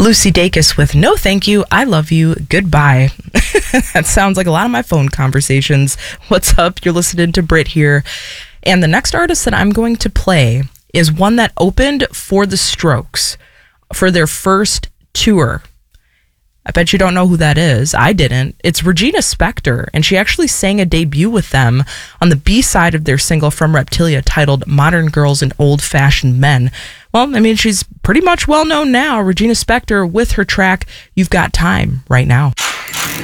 Lucy Dacus with No Thank You, I Love You, Goodbye. That sounds like a lot of my phone conversations. What's up? You're listening to Brit here. And the next artist that I'm going to play is one that opened for the Strokes for their first tour. I bet you don't know who that is. I didn't. It's Regina Spektor, and she actually sang a debut with them on the B-side of their single from Reptilia titled Modern Girls and Old-Fashioned Men. Well, I mean, she's pretty much well known now, Regina Spektor, with her track You've Got Time right now.